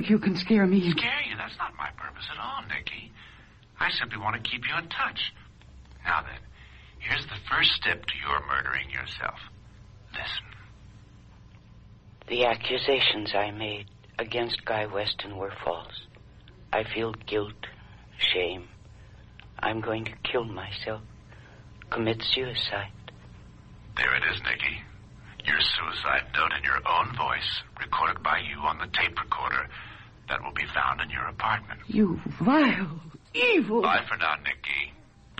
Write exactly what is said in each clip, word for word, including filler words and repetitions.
think you can scare me? Scare you? That's not my purpose at all, Nicky. I simply want to keep you in touch. Now then, here's the first step to your murdering yourself. Listen. The accusations I made against Guy Weston were false. I feel guilt, shame. I'm going to kill myself, commit suicide. There it is, Nicky. Your suicide note in your own voice, recorded by you on the tape recorder that will be found in your apartment. You vile, evil... Bye for now, Nicky.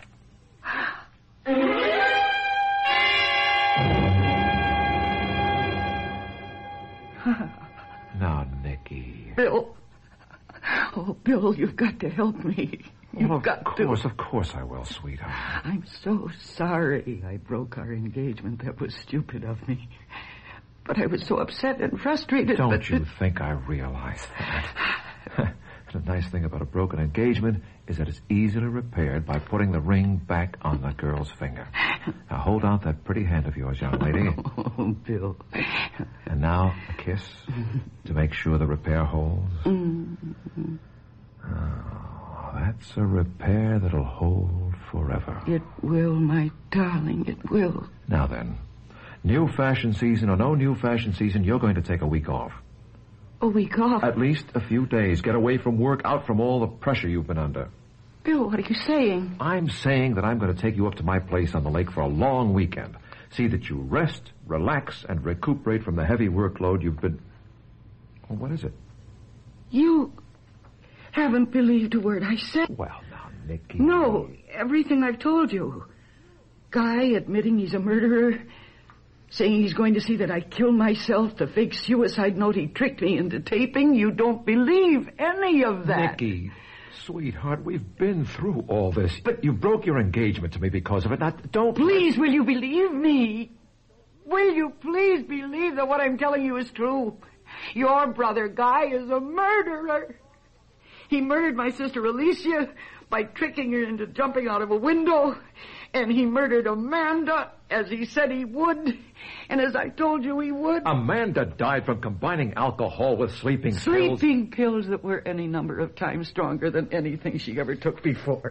Now, Nicky. Bill. Oh, Bill, you've got to help me. You've well, of got course, to. of course I will, sweetheart. I'm so sorry I broke our engagement. That was stupid of me. But I was so upset and frustrated. Don't but you it... think I realize that? The nice thing about a broken engagement is that it's easily repaired by putting the ring back on the girl's finger. Now, hold out that pretty hand of yours, young lady. Oh, Bill. And now, a kiss to make sure the repair holds. Mm-hmm. Oh, that's a repair that'll hold forever. It will, my darling, it will. Now then, new fashion season or no new fashion season, you're going to take a week off. A week off? At least a few days. Get away from work, out from all the pressure you've been under. Bill, what are you saying? I'm saying that I'm going to take you up to my place on the lake for a long weekend. See that you rest, relax, and recuperate from the heavy workload you've been... Well, what is it? You haven't believed a word I said. Well, now, Nicky... No, everything I've told you. Guy admitting he's a murderer... saying he's going to see that I kill myself, the fake suicide note he tricked me into taping. You don't believe any of that. Nicky, sweetheart, we've been through all this. But you broke your engagement to me because of it. Now, don't... Please, will you believe me? Will you please believe that what I'm telling you is true? Your brother, Guy, is a murderer. He murdered my sister Alicia by tricking her into jumping out of a window. And he murdered Amanda, as he said he would, and as I told you he would. Amanda died from combining alcohol with sleeping pills. Sleeping pills that were any number of times stronger than anything she ever took before.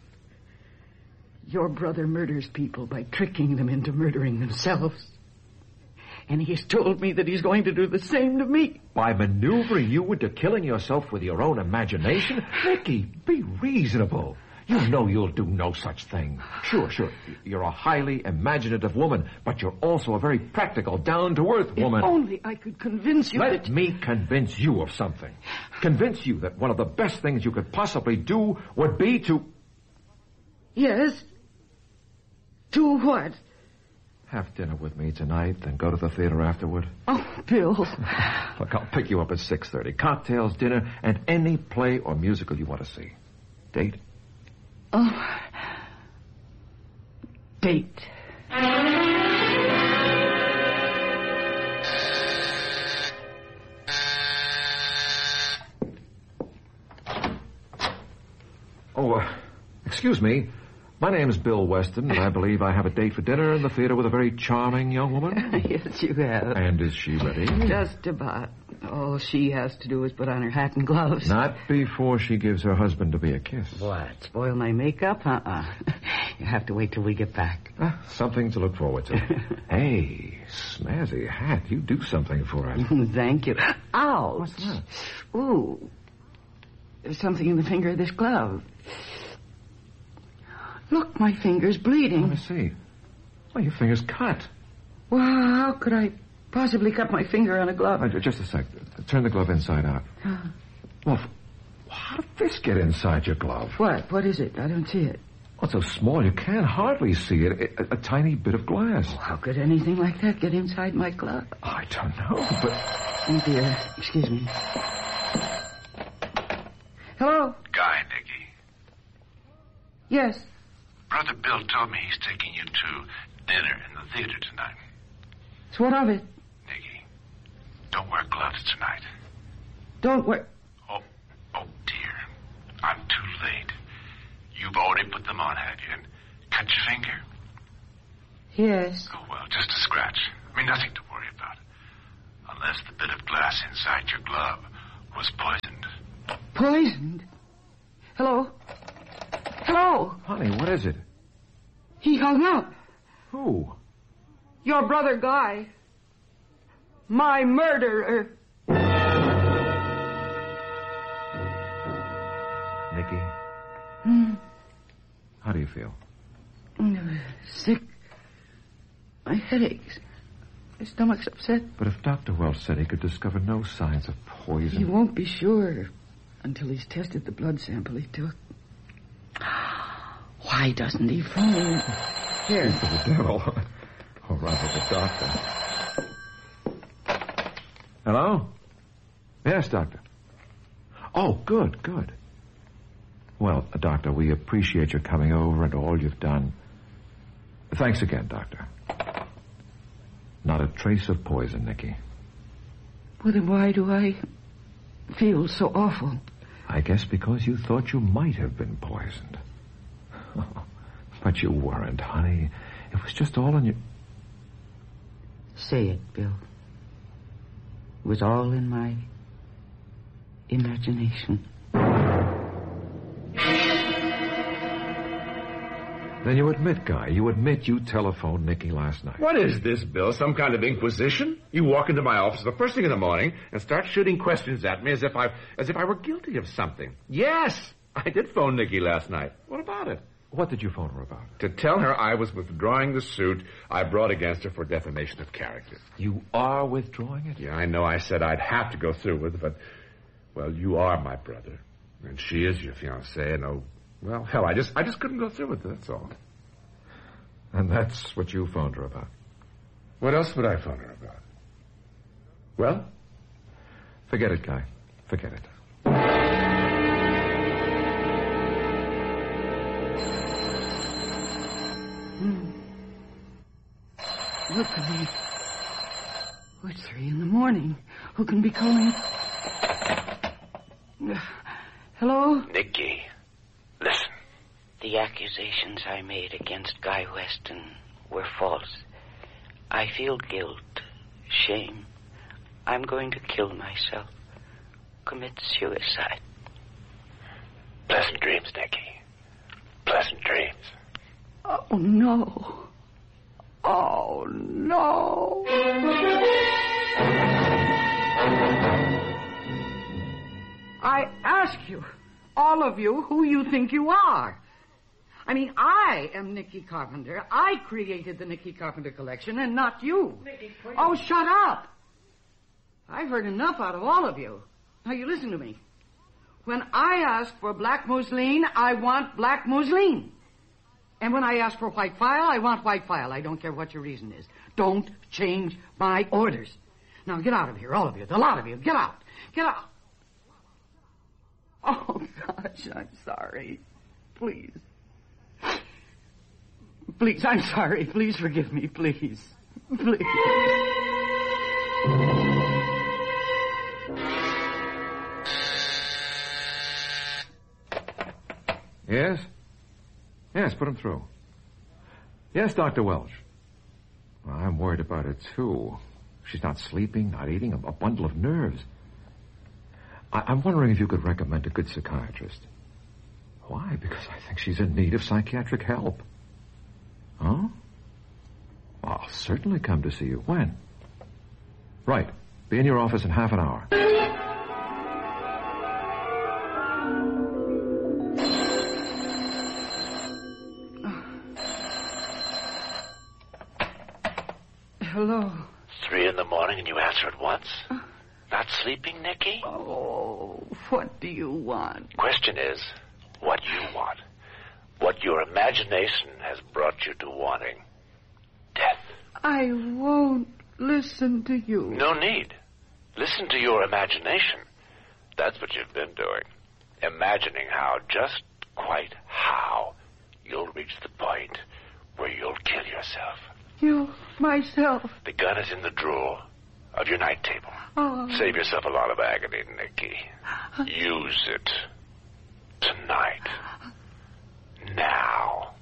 Your brother murders people by tricking them into murdering themselves. And he's told me that he's going to do the same to me. By maneuvering you into killing yourself with your own imagination? Nicky, be reasonable. You know you'll do no such thing. Sure, sure, you're a highly imaginative woman, but you're also a very practical, down-to-earth woman. If only I could convince you Let that... me convince you of something. Convince you that one of the best things you could possibly do would be to... Yes? To what? Have dinner with me tonight, then go to the theater afterward. Oh, Bill. Look, I'll pick you up at six thirty. Cocktails, dinner, and any play or musical you want to see. Date? Oh. Date. Oh, uh, excuse me. My name's Bill Weston, and I believe I have a date for dinner in the theater with a very charming young woman. Yes, you have. And is she ready? Just about. All she has to do is put on her hat and gloves. Not before she gives her husband to be a kiss. What? Spoil my makeup? Uh-uh. You have to wait till we get back. Ah, something to look forward to. Hey, snazzy hat. You do something for us. Thank you. Ouch. What's that? Ooh. There's something in the finger of this glove. Look, my finger's bleeding. Let me see. Well, your finger's cut. Well, how could I possibly cut my finger on a glove? Uh, just a sec. Turn the glove inside out. Uh, Well, f- how did this get inside your glove? what? What is it? I don't see it. Oh, it's so small you can't hardly see it. A, a tiny bit of glass. Oh, how could anything like that get inside my glove? I don't know, but... Oh, dear. Excuse me. Hello? Guy, Nicky. Yes. Brother Bill told me he's taking you to dinner in the theater tonight. So what of it? Nicky, don't wear gloves tonight. Don't worry. Oh, oh dear. I'm too late. You've already put them on, have you? And cut your finger? Yes. Oh, well, just a scratch. I mean, nothing to worry about. Unless the bit of glass inside your glove was poisoned. Poisoned? Hello? Hello? Honey, what is it? He hung up. Who? Your brother Guy. My murderer. Nicky? Hmm. How do you feel? Sick. My head aches. My stomach's upset. But if Doctor Welch said he could discover no signs of poison... He won't be sure until he's tested the blood sample he took. Why doesn't he phone? Here. For the devil. Or rather, the doctor. Hello? Yes, Doctor. Oh, good, good. Well, uh, Doctor, we appreciate your coming over and all you've done. Thanks again, Doctor. Not a trace of poison, Nicky. Well, then why do I feel so awful? I guess because you thought you might have been poisoned. But you weren't, honey. It was just all in your... Say it, Bill. It was all in my imagination. Then you admit, Guy, you admit you telephoned Nicky last night. What is this, Bill? Some kind of inquisition? You walk into my office the first thing in the morning and start shooting questions at me as if I as if I were guilty of something. Yes, I did phone Nicky last night. What about it? What did you phone her about? To tell her I was withdrawing the suit I brought against her for defamation of character. You are withdrawing it? Yeah, I know I said I'd have to go through with it, but, well, you are my brother, and she is your fiancée, and, oh, well, hell, I just I just couldn't go through with it, that's all. And that's what you phoned her about? What else would I phone her about? Well? Forget it, Guy. Forget it. Hmm. Look at me. Oh, it's three in the morning. Who can be calling? Uh, hello? Nicky, listen. The accusations I made against Guy Weston were false. I feel guilt, shame. I'm going to kill myself. Commit suicide. Pleasant dreams, Nicky. Pleasant dreams. Oh, no. Oh, no. I ask you, all of you, who you think you are. I mean, I am Nicky Carpenter. I created the Nicky Carpenter collection, and not you. Nicky, please. Oh, shut up. I've heard enough out of all of you. Now, you listen to me. When I ask for black mousseline, I want black mousseline. And when I ask for white file, I want white file. I don't care what your reason is. Don't change my orders. Now, get out of here, all of you, the lot of you. Get out. Get out. Oh, gosh, I'm sorry. Please. Please, I'm sorry. Please forgive me, please. Please. Yes? Yes, put him through. Yes, Doctor Welch. Well, I'm worried about her, too. She's not sleeping, not eating, a, a bundle of nerves. I, I'm wondering if you could recommend a good psychiatrist. Why? Because I think she's in need of psychiatric help. Huh? Well, I'll certainly come to see you. When? Right. Be in your office in half an hour. Hello. Three in the morning and you answer at once? Uh, Not sleeping, Nicky? Oh, what do you want? Question is, what you want. What your imagination has brought you to wanting. Death. I won't listen to you. No need. Listen to your imagination. That's what you've been doing. Imagining how, just quite how, you'll reach the point where you'll kill yourself. You, myself. The gun is in the drawer of your night table. Oh. Save yourself a lot of agony, Nicky. Use it. Tonight. Now.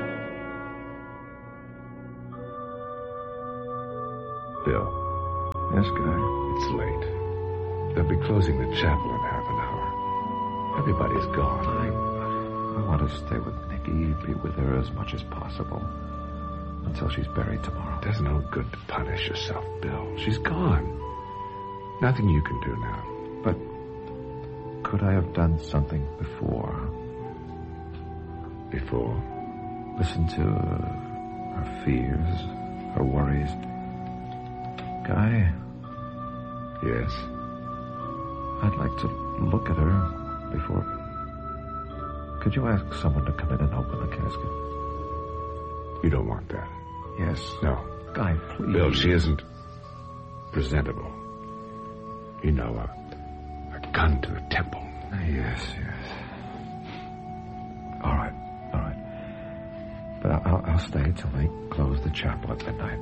Bill, Yes, Guy? It's late. They'll be closing the chapel in half an hour. Everybody's gone. I, I want to stay with Nikki, be with her as much as possible. Until she's buried tomorrow. It does no good to punish yourself, Bill. She's gone. Nothing you can do now. But could I have done something before? Before? Listen to uh, her fears, her worries. Guy? Yes? I'd like to look at her before... Could you ask someone to come in and open the casket? You don't want that? Yes. No. Guy, please. Bill, she isn't presentable. You know, a, a gun to the temple. Yes, yes. All right, all right. But I'll, I'll stay till they close the chapel at midnight.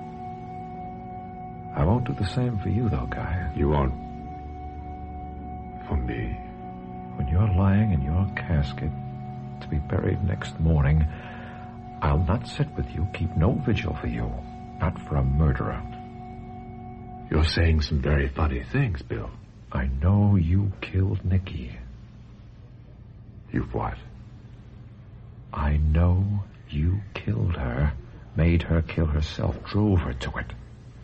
I won't do the same for you, though, Guy. You won't... for me? When you're lying in your casket to be buried next morning... I'll not sit with you, keep no vigil for you. Not for a murderer. You're saying some very funny things, Bill. I know you killed Nikki. You've what? I know you killed her, made her kill herself, drove her to it.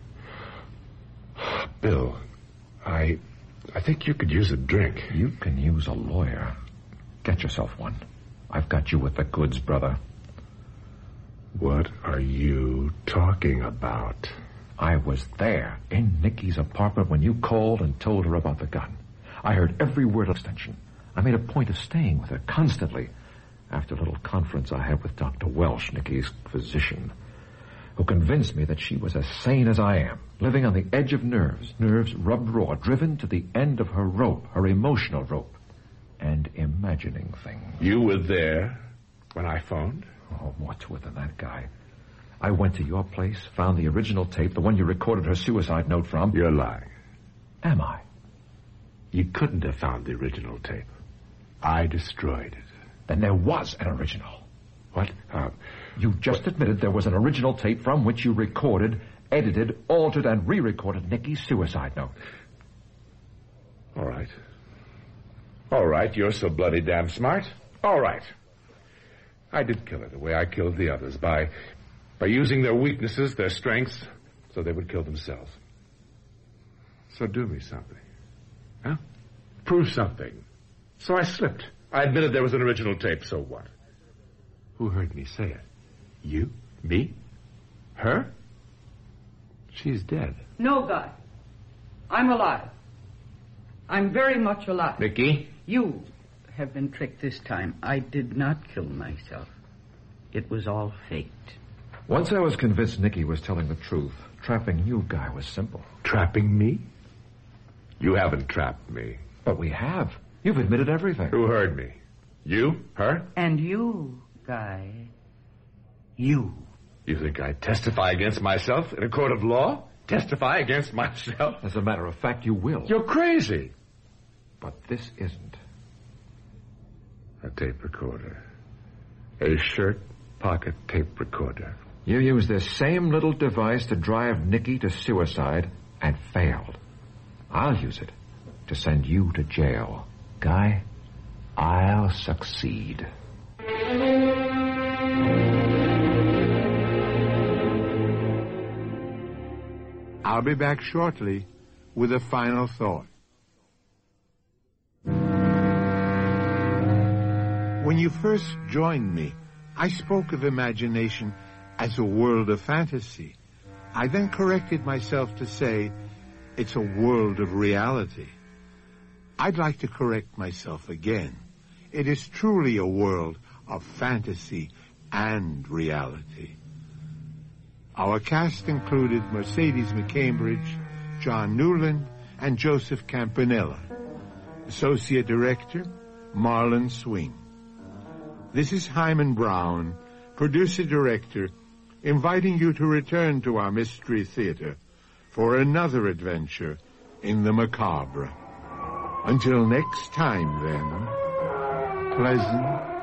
Bill, I... I think you could use a drink. You can use a lawyer. Get yourself one. I've got you with the goods, brother. What are you talking about? I was there in Nikki's apartment when you called and told her about the gun. I heard every word of extension. I made a point of staying with her constantly after a little conference I had with Doctor Welsh, Nikki's physician, who convinced me that she was as sane as I am, living on the edge of nerves, nerves rubbed raw, driven to the end of her rope, her emotional rope, and imagining things. You were there when I phoned? Oh, what's with that guy? I went to your place, found the original tape, the one you recorded her suicide note from. You're lying. Am I? You couldn't have found the original tape. I destroyed it. Then there was an original. What? Uh, you just what? admitted there was an original tape from which you recorded, edited, altered, and re-recorded Nikki's suicide note. All right. All right, you're so bloody damn smart. All right. I did kill her the way I killed the others, by by using their weaknesses, their strengths, so they would kill themselves. So do me something. Huh? Prove something. So I slipped. I admitted there was an original tape, so what? Who heard me say it? You? Me? Her? She's dead. No, Guy. I'm alive. I'm very much alive. Nikki? You have been tricked this time. I did not kill myself. It was all faked. Once I was convinced Nikki was telling the truth, trapping you, Guy, was simple. Trapping me? You haven't trapped me. But we have. You've admitted everything. Who heard me? You? Her? And you, Guy. You. You think I'd testify against myself in a court of law? Testify against myself? As a matter of fact, you will. You're crazy. But this isn't. A tape recorder. A shirt pocket tape recorder. You used this same little device to drive Nikki to suicide and failed. I'll use it to send you to jail. Guy, I'll succeed. I'll be back shortly with a final thought. When you first joined me, I spoke of imagination as a world of fantasy. I then corrected myself to say it's a world of reality. I'd like to correct myself again. It is truly a world of fantasy and reality. Our cast included Mercedes McCambridge, John Newland, and Joseph Campanella. Associate Director, Marlon Swing. This is Hyman Brown, Producer-Director, inviting you to return to our Mystery Theater for another adventure in the macabre. Until next time, then, pleasant